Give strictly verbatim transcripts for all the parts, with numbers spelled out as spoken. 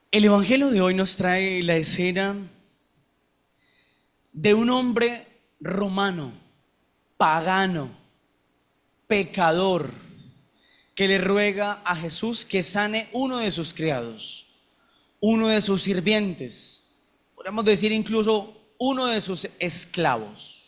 El Evangelio de hoy nos trae la escena de un hombre romano, pagano, pecador, que le ruega a Jesús que sane uno de sus criados, uno de sus sirvientes, podríamos decir incluso uno de sus esclavos.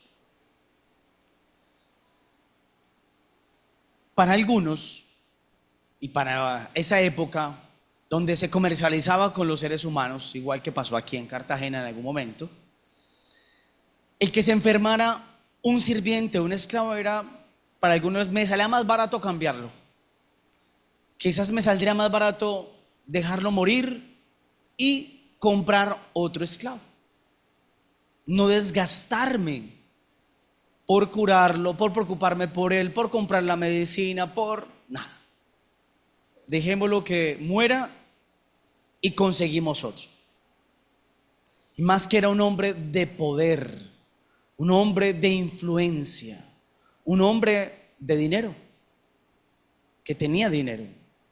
Para algunos, y para esa época donde se comercializaba con los seres humanos, igual que pasó aquí en Cartagena en algún momento, el que se enfermara un sirviente, un esclavo, era, para algunos, me salía más barato cambiarlo. Quizás me saldría más barato dejarlo morir y comprar otro esclavo. No desgastarme por curarlo, por preocuparme por él, por comprar la medicina, por nada. Dejémoslo que muera y conseguimos otro. Y más que era un hombre de poder, un hombre de influencia, un hombre de dinero, que tenía dinero.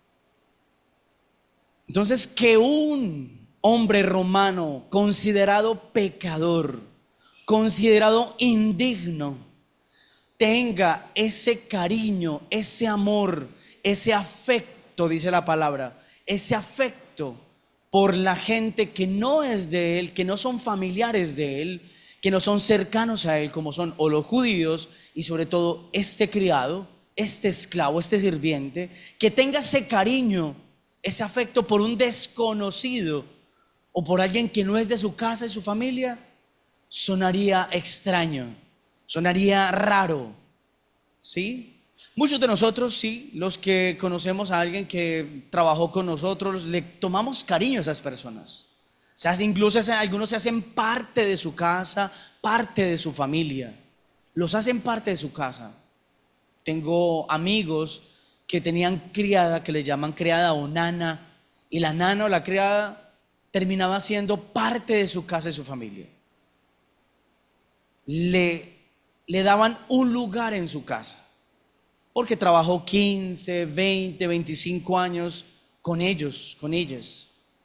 Entonces, que un hombre romano considerado pecador, considerado indigno, tenga ese cariño, ese amor, ese afecto, dice la palabra, ese afecto por la gente que no es de él, que no son familiares de él, que no son cercanos a él, como son o los judíos y sobre todo este criado, este esclavo, este sirviente, que tenga ese cariño, ese afecto por un desconocido o por alguien que no es de su casa y su familia, sonaría extraño, sonaría raro, ¿sí? Muchos de nosotros, sí, los que conocemos a alguien que trabajó con nosotros, le tomamos cariño a esas personas. O sea, incluso algunos se hacen parte de su casa, parte de su familia. Los hacen parte de su casa. Tengo amigos que tenían criada, que le llaman criada o nana, y la nana o la criada terminaba siendo parte de su casa y su familia. Le, le daban un lugar en su casa, porque trabajó quince, veinte, veinticinco años con ellos, con ellas.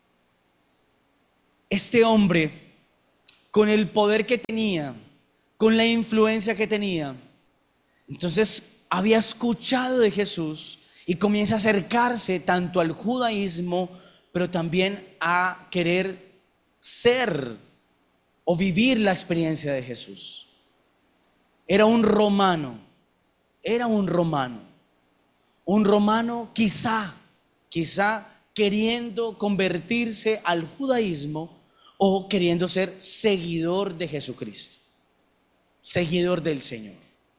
Este hombre, con el poder que tenía, con la influencia que tenía, entonces había escuchado de Jesús y comienza a acercarse tanto al judaísmo, pero también a querer ser o vivir la experiencia de Jesús. Era un romano, era un romano, un romano quizá, quizá queriendo convertirse al judaísmo o queriendo ser seguidor de Jesucristo, seguidor del Señor.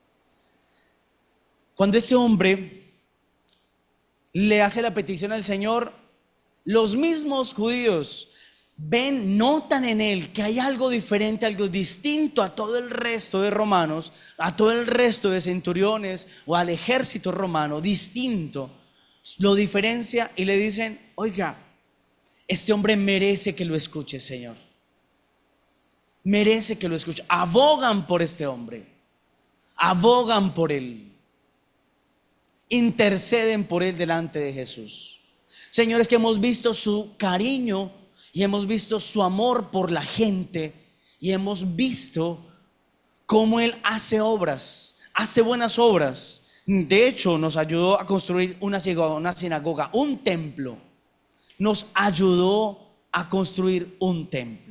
Cuando ese hombre le hace la petición al Señor, los mismos judíos ven, notan en él que hay algo diferente, algo distinto a todo el resto de romanos, a todo el resto de centuriones o al ejército romano, distinto. Lo diferencia y le dicen: oiga, este hombre merece que lo escuche, Señor. Merece que lo escuche. Abogan por este hombre, abogan por él, interceden por él delante de Jesús. Señores, que hemos visto su cariño y hemos visto su amor por la gente y hemos visto cómo él hace obras, hace buenas obras. De hecho, nos ayudó a construir una sinagoga, una sinagoga, un templo. Nos ayudó a construir un templo.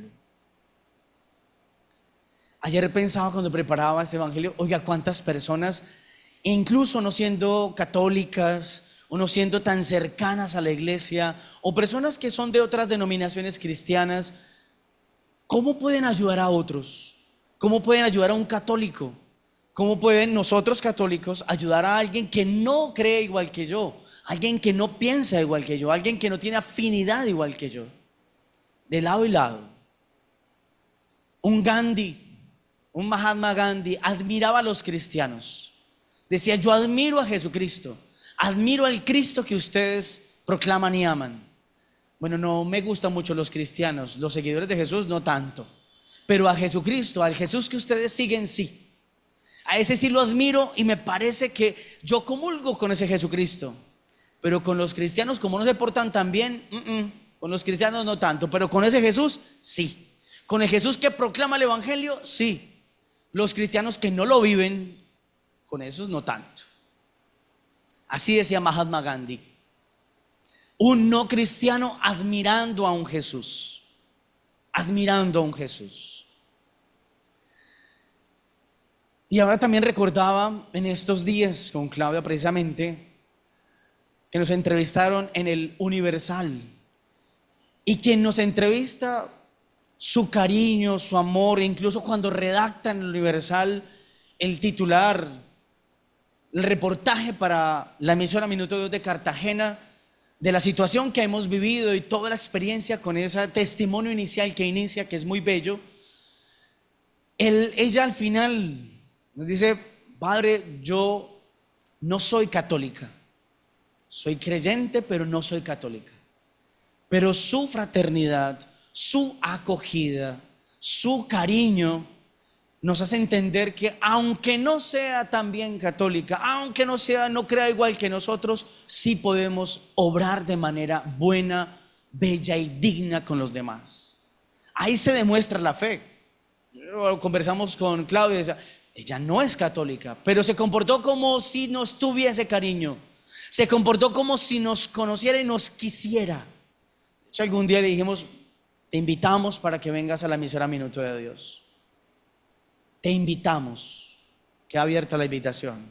Ayer pensaba cuando preparaba este evangelio, oiga, cuántas personas, incluso no siendo católicas o no siendo tan cercanas a la iglesia, o personas que son de otras denominaciones cristianas, ¿cómo pueden ayudar a otros? ¿Cómo pueden ayudar a un católico? ¿Cómo pueden nosotros católicos ayudar a alguien que no cree igual que yo? Alguien que no piensa igual que yo, alguien que no tiene afinidad igual que yo. De lado y lado. Un Gandhi, un Mahatma Gandhi, admiraba a los cristianos. Decía: yo admiro a Jesucristo, admiro al Cristo que ustedes proclaman y aman. Bueno, no me gustan mucho los cristianos, los seguidores de Jesús no tanto, pero a Jesucristo, al Jesús que ustedes siguen, sí. A ese sí lo admiro y me parece que yo comulgo con ese Jesucristo. Pero con los cristianos, como no se portan tan bien, uh -uh, Con los cristianos no tanto, pero con ese Jesús sí. Con el Jesús que proclama el evangelio, sí. Los cristianos que no lo viven, con esos no tanto. Así decía Mahatma Gandhi. Un no cristiano admirando a un Jesús. Admirando a un Jesús. Y ahora también recordaba en estos días con Claudia precisamente que nos entrevistaron en el Universal. Y quien nos entrevista, su cariño, su amor, incluso cuando redacta en el Universal el titular, el reportaje para la emisora Minuto Dios de Cartagena, de la situación que hemos vivido y toda la experiencia con ese testimonio inicial que inicia, que es muy bello. Él, ella al final nos dice: padre, yo no soy católica, soy creyente pero no soy católica, pero su fraternidad, su acogida, su cariño nos hace entender que aunque no sea también católica, aunque no sea, no crea igual que nosotros, sí podemos obrar de manera buena, bella y digna con los demás. Ahí se demuestra la fe. Conversamos con Claudia y decía: ella no es católica, pero se comportó como si nos tuviese cariño, se comportó como si nos conociera y nos quisiera. De hecho, algún día le dijimos: te invitamos para que vengas a la emisora Minuto de Dios. Te invitamos, queda abierta la invitación.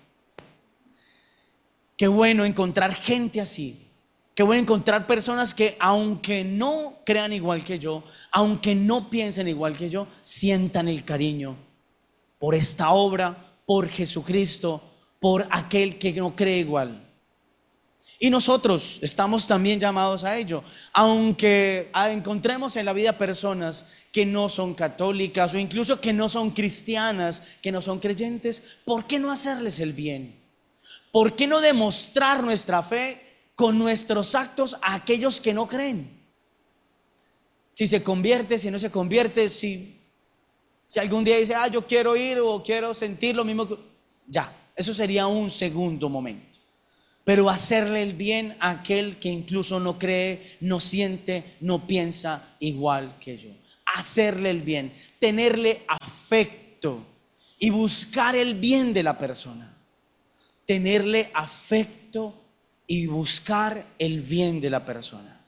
Qué bueno encontrar gente así. Qué bueno encontrar personas que, aunque no crean igual que yo, aunque no piensen igual que yo, sientan el cariño por esta obra, por Jesucristo, por aquel que no cree igual. Y nosotros estamos también llamados a ello. Aunque encontremos en la vida personas que no son católicas o incluso que no son cristianas, que no son creyentes, ¿por qué no hacerles el bien? ¿Por qué no demostrar nuestra fe con nuestros actos a aquellos que no creen? Si se convierte, si no se convierte, si, si algún día dice: ah, yo quiero ir o quiero sentir lo mismo que... ya, eso sería un segundo momento. Pero hacerle el bien a aquel que incluso no cree, no siente, no piensa igual que yo. Hacerle el bien, tenerle afecto y buscar el bien de la persona. Tenerle afecto y buscar el bien de la persona.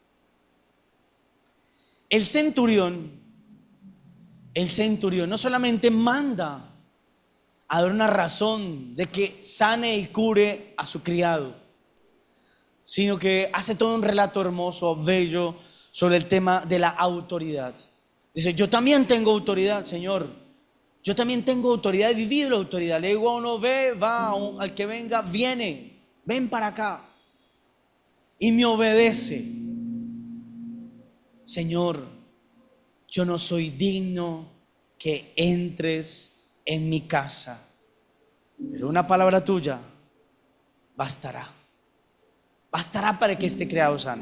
El centurión, el centurión no solamente manda a dar una razón de que sane y cure a su criado, sino que hace todo un relato hermoso, bello, sobre el tema de la autoridad. Dice: yo también tengo autoridad, Señor. Yo también tengo autoridad, he vivido la autoridad. Le digo a uno: ve, va, al que venga, viene, ven para acá. Y me obedece. Señor, yo no soy digno que entres en mi casa, pero una palabra tuya bastará. Bastará para que este criado sane.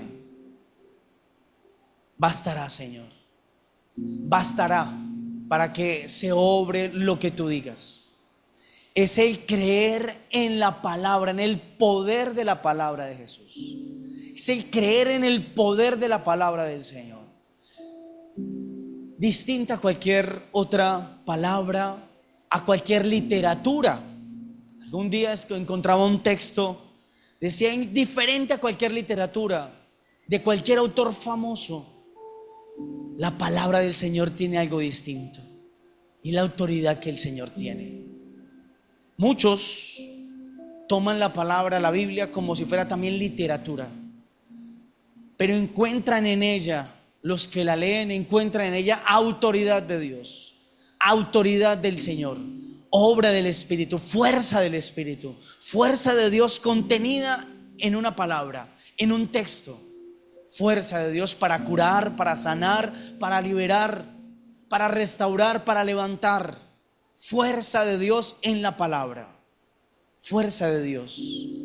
Bastará, Señor. Bastará para que se obre lo que tú digas. Es el creer en la palabra, en el poder de la palabra de Jesús. Es el creer en el poder de la palabra del Señor. Distinta a cualquier otra palabra, a cualquier literatura. Algún día encontraba un texto, decía, diferente a cualquier literatura, de cualquier autor famoso. La palabra del Señor tiene algo distinto, y la autoridad que el Señor tiene. Muchos toman la palabra, la Biblia, como si fuera también literatura, pero encuentran en ella, los que la leen encuentran en ella autoridad de Dios, autoridad del Señor, obra del Espíritu, fuerza del Espíritu, fuerza de Dios contenida en una palabra, en un texto. Fuerza de Dios para curar, para sanar, para liberar, para restaurar, para levantar. Fuerza de Dios en la palabra. Fuerza de Dios.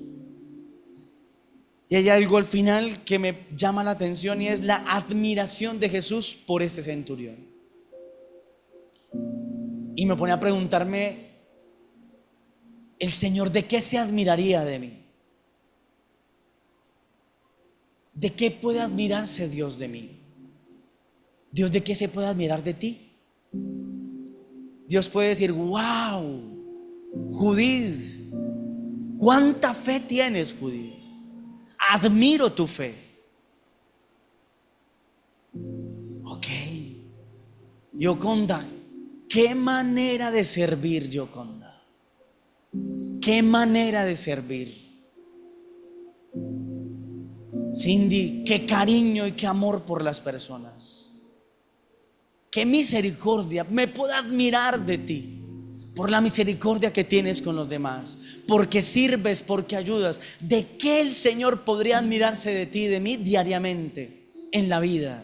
Y hay algo al final que me llama la atención, y es la admiración de Jesús por este centurión. Y me pone a preguntarme, ¿el Señor de qué se admiraría de mí? ¿De qué puede admirarse Dios de mí? ¿Dios de qué se puede admirar de ti? Dios puede decir: wow, Judith, ¿cuánta fe tienes, Judith? Admiro tu fe. Ok, Yoconda, qué manera de servir, Yoconda. Qué manera de servir. Cindy, qué cariño y qué amor por las personas. Qué misericordia. Me puedo admirar de ti por la misericordia que tienes con los demás, porque sirves, porque ayudas. ¿De qué el Señor podría admirarse de ti y de mí diariamente en la vida?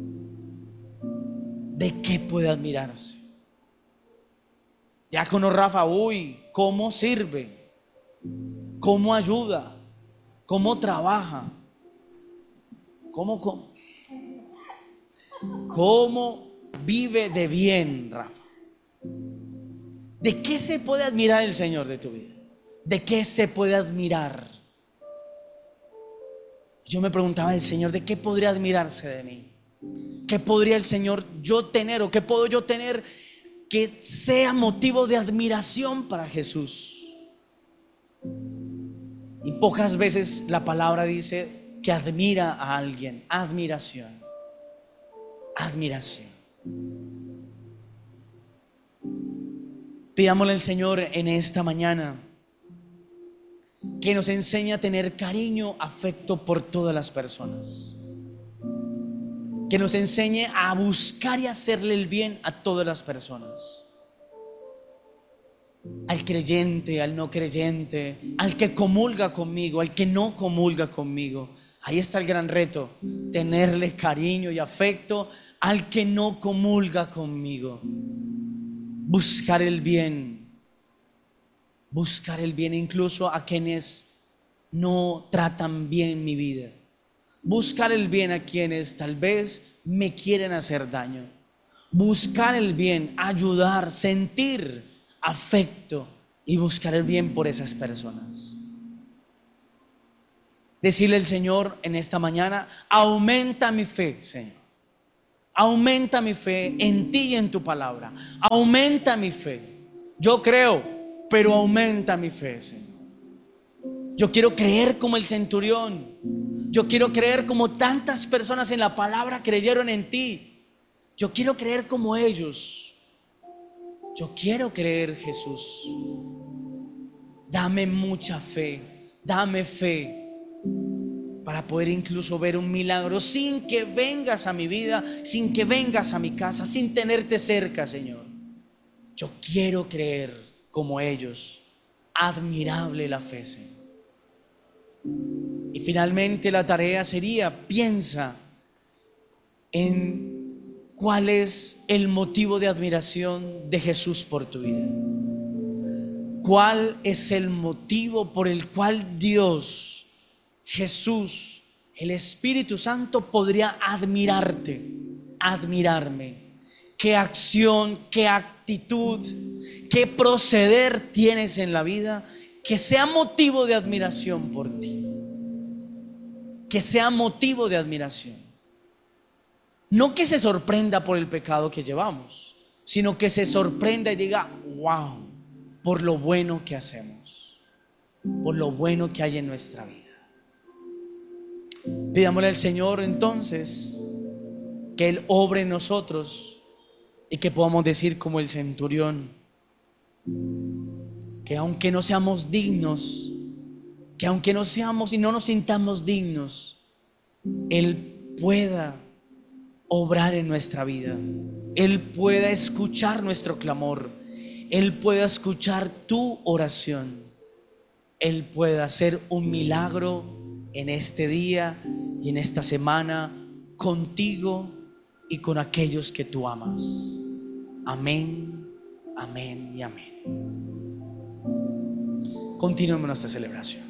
¿De qué puede admirarse? Diácono Rafa, uy, cómo sirve, cómo ayuda, cómo trabaja, cómo, cómo, cómo vive de bien, Rafa. ¿De qué se puede admirar el Señor de tu vida? ¿De qué se puede admirar? Yo me preguntaba el Señor, ¿de qué podría admirarse de mí? ¿Qué podría el Señor yo tener o qué puedo yo tener que sea motivo de admiración para Jesús? Y pocas veces la palabra dice que admira a alguien. Admiración. Admiración. Pidámosle al Señor en esta mañana que nos enseñe a tener cariño, afecto por todas las personas. Que nos enseñe a buscar y hacerle el bien a todas las personas. Al creyente, al no creyente, al que comulga conmigo, al que no comulga conmigo. Ahí está el gran reto, tenerle cariño y afecto al que no comulga conmigo. Buscar el bien, buscar el bien incluso a quienes no tratan bien mi vida. Buscar el bien a quienes tal vez me quieren hacer daño. Buscar el bien, ayudar, sentir afecto y buscar el bien por esas personas. Decirle al Señor en esta mañana: aumenta mi fe, Señor. Aumenta mi fe en ti y en tu palabra. Aumenta mi fe. Yo creo, pero aumenta mi fe, Señor. Yo quiero creer como el centurión. Yo quiero creer como tantas personas en la palabra creyeron en ti. Yo quiero creer como ellos. Yo quiero creer, Jesús. Dame mucha fe. Dame fe para poder incluso ver un milagro sin que vengas a mi vida, sin que vengas a mi casa, sin tenerte cerca, Señor. Yo quiero creer como ellos. Admirable la fe, Señor. Y finalmente la tarea sería: piensa en cuál es el motivo de admiración de Jesús por tu vida. ¿Cuál es el motivo por el cual Dios, Jesús, el Espíritu Santo podría admirarte, admirarme? ¿Qué acción, qué actitud, qué proceder tienes en la vida que sea motivo de admiración por ti? Que sea motivo de admiración. No que se sorprenda por el pecado que llevamos, sino que se sorprenda y diga: wow, por lo bueno que hacemos, por lo bueno que hay en nuestra vida. Pidámosle al Señor entonces que Él obre en nosotros y que podamos decir como el centurión, que aunque no seamos dignos, que aunque no seamos y no nos sintamos dignos, Él pueda obrar en nuestra vida. Él pueda escuchar nuestro clamor. Él pueda escuchar tu oración. Él pueda hacer un milagro en este día y en esta semana contigo y con aquellos que tú amas. Amén, amén y amén. Continuemos nuestra celebración.